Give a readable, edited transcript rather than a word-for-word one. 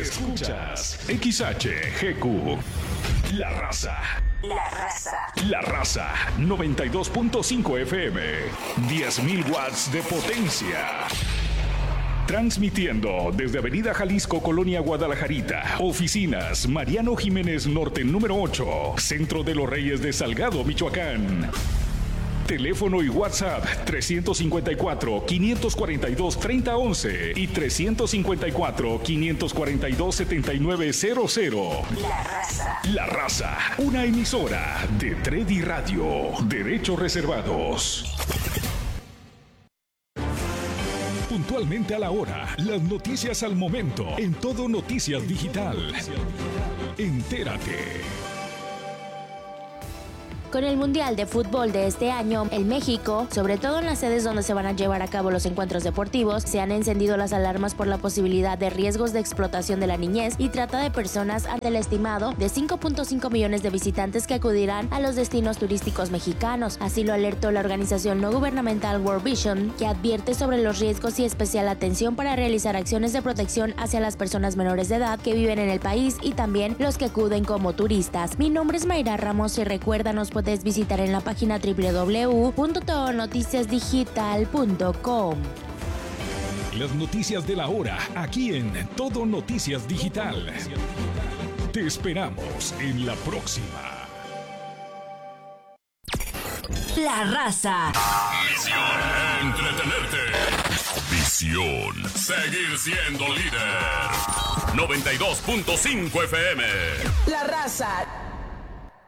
Escuchas XHGQ. La Raza. La Raza. La Raza 92.5 FM. 10.000 watts de potencia. Transmitiendo desde Avenida Jalisco, Colonia Guadalajarita. Oficinas Mariano Jiménez Norte número 8. Centro de los Reyes de Salgado, Michoacán. Teléfono y WhatsApp 354-542-3011 y 354-542-7900. La Raza. La Raza, una emisora de Tredi Radio. Derechos reservados. Puntualmente a la hora, las noticias al momento, en Todo Noticias Digital. Entérate. Con el Mundial de Fútbol de este año, en México, sobre todo en las sedes donde se van a llevar a cabo los encuentros deportivos, se han encendido las alarmas por la posibilidad de riesgos de explotación de la niñez y trata de personas ante el estimado de 5.5 millones de visitantes que acudirán a los destinos turísticos mexicanos. Así lo alertó la organización no gubernamental World Vision, que advierte sobre los riesgos y especial atención para realizar acciones de protección hacia las personas menores de edad que viven en el país y también los que acuden como turistas. Mi nombre es Mayra Ramos y recuerda, nos puedes visitar en la página www.todonoticiasdigital.com. Las noticias de la hora, aquí en Todo Noticias Digital. Te esperamos en la próxima. La Raza. Misión: entretenerte. Visión: seguir siendo líder. 92.5 FM. La Raza.